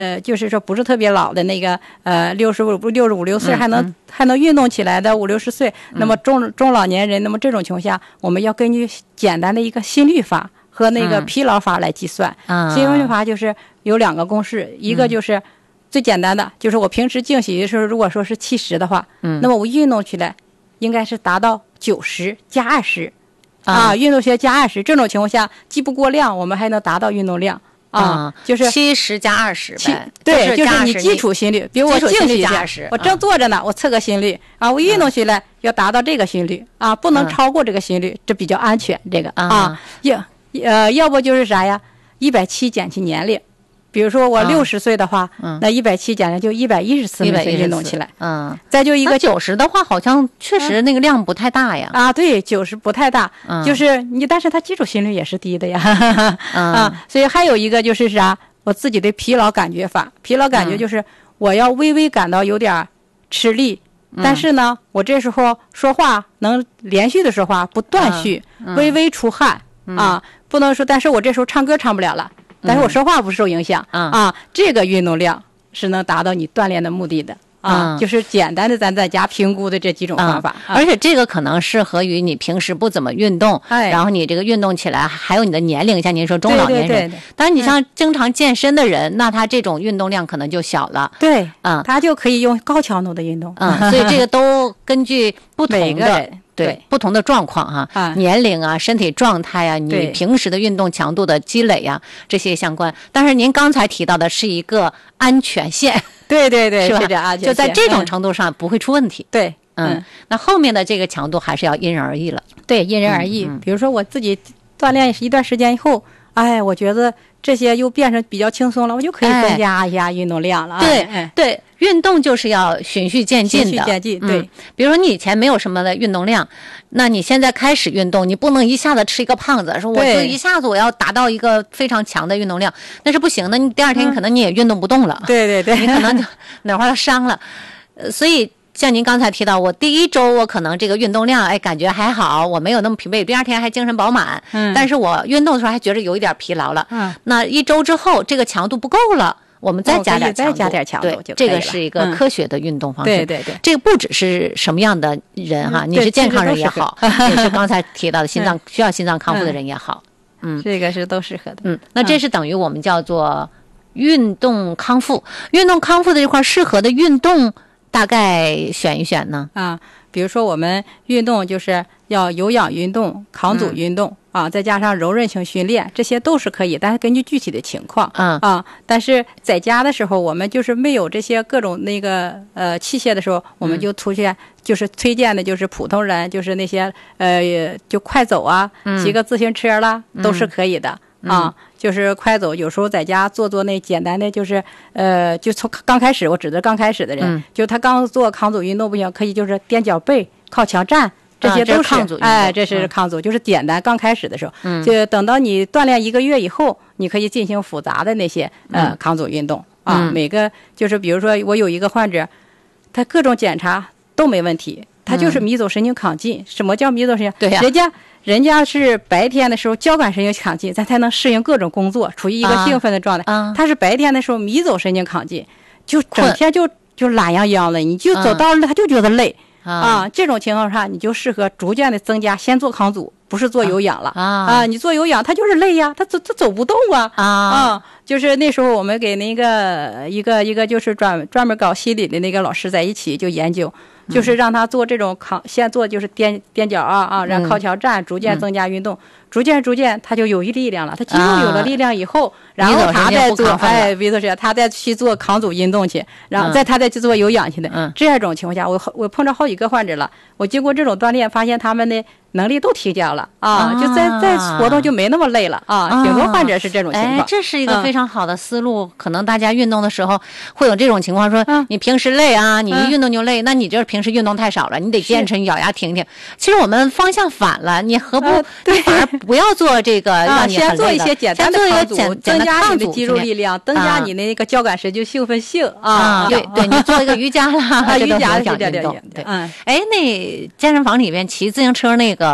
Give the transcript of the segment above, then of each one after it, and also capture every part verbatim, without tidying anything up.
呃，就是说不是特别老的那个，呃，六十五、六十五六岁还能、嗯、还能运动起来的五六十岁，嗯、那么中中老年人，那么这种情况下，我们要根据简单的一个心率法和那个疲劳法来计算。嗯、心率法就是有两个公式，一个就是最简单的，嗯、就是我平时静息的时候，如果说是七十的话，嗯，那么我运动起来应该是达到九十加二十，啊，运动起来加二十，这种情况下既不过量，我们还能达到运动量。啊、嗯，就是七十加二十呗， 对，就是你基础心率，比如我静息加二十， 我正坐着呢，嗯、我测个心率啊，我运动起来要达到这个心率啊，不能超过这个心率，嗯、这比较安全。这个啊，要呃，要不就是啥呀？一百七减去年龄，比如说我六十岁的话，嗯、那一百七减了就一百一十次每次运动起来， 嗯， 再就一个九十的话，好像确实那个量不太大呀。 嗯、啊，对，九十不太大，嗯、就是你，但是它基础心率也是低的呀，嗯、啊，所以还有一个就是啥，我自己的疲劳感觉法，疲劳感觉就是我要微微感到有点吃力，嗯、但是呢，我这时候说话能连续的说话不断续，嗯、微微出汗、嗯、啊，不能说，但是我这时候唱歌唱不了了。但是我说话不受影响、嗯、啊，这个运动量是能达到你锻炼的目的的啊、嗯，就是简单的咱在家评估的这几种方法、 嗯，而且这个可能适合于你平时不怎么运动，哎、然后你这个运动起来，还有你的年龄，像您说中老年人，对对对对，但是你像经常健身的人，嗯、那他这种运动量可能就小了， 对，嗯，他就可以用高强度的运动， 嗯，所以这个都根据不同的每个人。 对, 对不同的状况哈、啊啊，年龄啊，身体状态啊，你平时的运动强度的积累啊，这些相关。但是您刚才提到的是一个安全线， 对对对， 是吧？ 是这安全线， 就在这种程度上不会出问题。 嗯、对， 嗯，那后面的这个强度还是要因人而异了。 对，因人而异。 嗯嗯、 比如说我自己锻炼一段时间以后，哎，我觉得这些又变成比较轻松了，我就可以增加一下运动量了。 哎、对、 哎、 对。运动就是要循序渐进的， 循序渐进，对、 嗯。比如说你以前没有什么的运动量，那你现在开始运动，你不能一下子吃一个胖子，说我就一下子我要达到一个非常强的运动量，那是不行的。你第二天可能你也运动不动了， 嗯、对对对， 你可能就哪块伤了。呃，所以像您刚才提到，我第一周我可能这个运动量，哎，感觉还好，我没有那么疲惫，第二天还精神饱满。嗯，但是我运动的时候还觉得有一点疲劳了。嗯，那一周之后这个强度不够了。我们再加点强度， 再加点强度就可以了。 这个是一个科学的运动方式。 嗯、对对对， 这个不只是什么样的人哈，嗯、你是健康人也好，也是刚才提到的心脏、嗯、需要心脏康复的人也好，嗯， 这个是都适合的。 嗯，那这是等于我们叫做运动康复。运动康复的这块适合的运动，大概选一选呢？ 啊，比如说我们运动就是要有氧运动、抗阻运动。嗯啊，再加上柔韧性训练，这些都是可以，但是根据具体的情况，嗯啊，但是在家的时候，我们就是没有这些各种那个呃器械的时候，我们就出现、嗯、就是推荐的就是普通人，就是那些呃就快走啊，嗯、骑个自行车啦，嗯、都是可以的、嗯、啊。就是快走，有时候在家做做那简单的，就是呃，就从刚开始，我指的刚开始的人，嗯、就他刚做抗阻运动不行，可以就是踮脚背、靠墙站。这些都是、 啊、抗阻， 哎，这是抗阻、嗯，就是简单。刚开始的时候，嗯，就等到你锻炼一个月以后，你可以进行复杂的那些呃、嗯、抗阻运动啊。 嗯、 每个就是比如说，我有一个患者，他各种检查都没问题，他就是迷走神经亢进。嗯、什么叫迷走神经？ 对呀、啊， 人家人家是白天的时候交感神经亢进，咱才能适应各种工作，处于一个兴奋的状态。啊、他是白天的时候迷走神经亢进，就整天就就懒洋洋的，你就走到了他就觉得累。啊, 啊，这种情况下你就适合逐渐的增加，先做抗阻，不是做有氧了 啊, 啊！你做有氧，他就是累呀，他走他走不动啊啊啊！就是那时候我们给那个一个一个就是专专门搞心理的那个老师在一起就研究，嗯、就是让他做这种抗，先做就是踮踮脚啊啊，然后靠墙站，逐渐增加运动。嗯嗯逐渐逐渐，他就有力量了。他肌肉有了力量以后，啊、然后他再做，哎，维多士，他再去做抗阻运动去，然后再他再去做有氧去的。嗯，这种情况下，我我碰着好几个患者了。我经过这种锻炼，发现他们的能力都提高了啊，啊就再再活动就没那么累了啊。啊挺多患者是这种情况。 哎，这是一个非常好的思路。嗯、可能大家运动的时候会有这种情况，说、嗯、你平时累啊，你一运动就累，嗯、那你就是平时运动太少了，你得坚持，你咬牙挺挺。其实我们方向反了，你何不、呃、你反而不要做这个让你很累的、 啊、先做一些简单的抗阻，增加你的肌肉力量，增加你的那个交感神经兴奋性啊。 啊对对，你做一个瑜伽啦， 啊，瑜伽这都是讲运动。对，哎，那健身房里面骑自行车那个。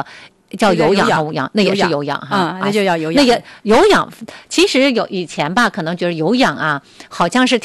叫有氧和无氧，那也是有氧哈， 那就叫有氧。 那个有氧，其实有以前吧，可能觉得有氧啊，好像是